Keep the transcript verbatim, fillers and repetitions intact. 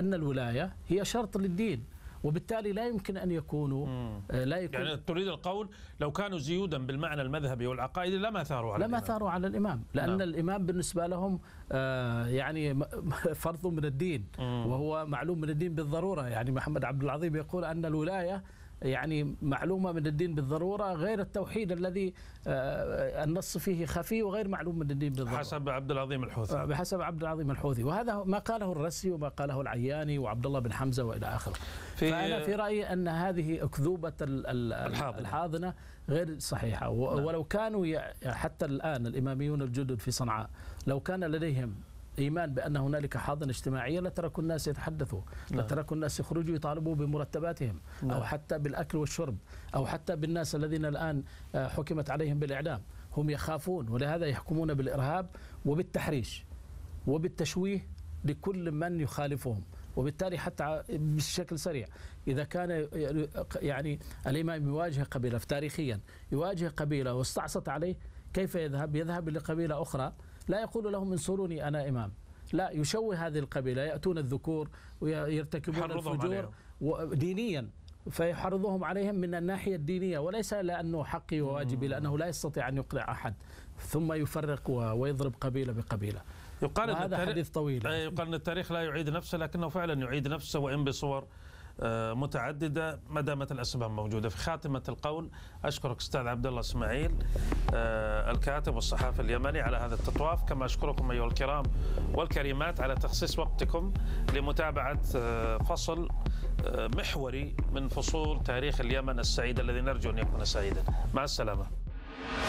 أن الولاية هي شرط للدين، وبالتالي لا يمكن أن يكونوا لا يكون يعني تريد القول لو كانوا زيودا بالمعنى المذهبي والعقائدي لما ثاروا على لما الإمام. ثاروا على الإمام، لأن نعم. الإمام بالنسبة لهم يعني فرض من الدين، وهو معلوم من الدين بالضرورة. يعني محمد عبد العظيم يقول أن الولاية يعني معلومة من الدين بالضرورة، غير التوحيد الذي النص فيه خفي وغير معلوم من الدين بالضرورة، حسب عبد العظيم الحوثي. بحسب عبد العظيم الحوثي، وهذا ما قاله الرسي وما قاله العياني وعبد الله بن حمزة وإلى آخره. في فأنا في رأيي أن هذه أكذوبة الحاضنة, الحاضنة غير صحيحة، ولو كانوا حتى الآن الإماميون الجدد في صنعاء لو كان لديهم إيمان بأن هنالك حاضنة اجتماعية لتركوا الناس يتحدثوا، لتركوا الناس يخرجوا يطالبوا بمرتباتهم، أو حتى بالأكل والشرب، أو حتى بالناس الذين الآن حكمت عليهم بالإعدام. هم يخافون، ولهذا يحكمون بالإرهاب وبالتحريش وبالتشويه لكل من يخالفهم. وبالتالي حتى بشكل سريع إذا كان يعني الإمام يواجه قبيلة تاريخيا يواجه قبيلة واستعصت عليه، كيف يذهب؟ يذهب لقبيلة أخرى لا يقول لهم انصروني أنا إمام، لا، يشوه هذه القبيلة، يأتون الذكور ويرتكبون الفجور دينيا، فيحرضهم عليهم من الناحية الدينية، وليس لأنه حقي وواجبي، لأنه لا يستطيع أن يقنع أحد، ثم يفرق ويضرب قبيلة بقبيلة. يقال هذا حديث طويل. يقال أن التاريخ لا يعيد نفسه، لكنه فعلا يعيد نفسه وإن بصور متعددة ما دامت الأسباب موجودة. في خاتمة القول أشكرك أستاذ عبد الله إسماعيل الكاتب والصحافي اليمني على هذا التطواف، كما أشكركم أيها الكرام والكريمات على تخصيص وقتكم لمتابعة فصل محوري من فصول تاريخ اليمن السعيد الذي نرجو أن يكون سعيدا. مع السلامة.